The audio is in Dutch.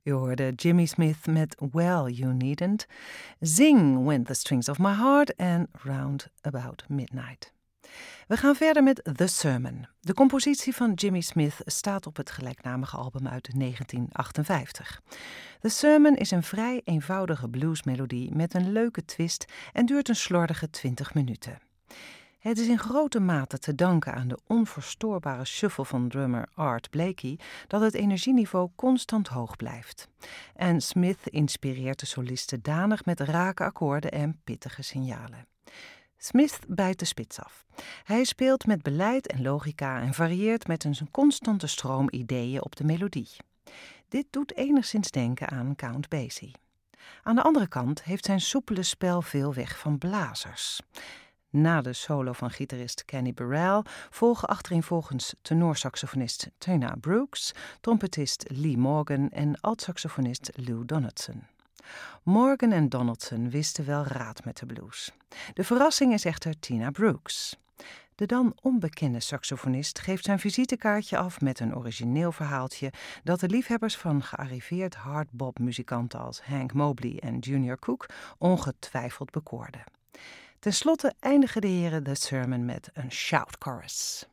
Je hoorde Jimmy Smith met Well You Needn't, Zing When the Strings of My Heart en Round About Midnight. We gaan verder met The Sermon. De compositie van Jimmy Smith staat op het gelijknamige album uit 1958. The Sermon is een vrij eenvoudige bluesmelodie met een leuke twist en duurt een slordige 20 minuten. Het is in grote mate te danken aan de onverstoorbare shuffle van drummer Art Blakey dat het energieniveau constant hoog blijft. En Smith inspireert de solisten danig met rake akkoorden en pittige signalen. Smith bijt de spits af. Hij speelt met beleid en logica en varieert met een constante stroom ideeën op de melodie. Dit doet enigszins denken aan Count Basie. Aan de andere kant heeft zijn soepele spel veel weg van blazers. Na de solo van gitarist Kenny Burrell volgen achtereenvolgens tenorsaxofonist Tina Brooks, trompetist Lee Morgan en altsaxofonist Lou Donaldson. Morgan en Donaldson wisten wel raad met de blues. De verrassing is echter Tina Brooks. De dan onbekende saxofonist geeft zijn visitekaartje af met een origineel verhaaltje dat de liefhebbers van gearriveerd hardbop-muzikanten als Hank Mobley en Junior Cook ongetwijfeld bekoorden. Ten slotte eindigen de heren The Sermon met een shout chorus.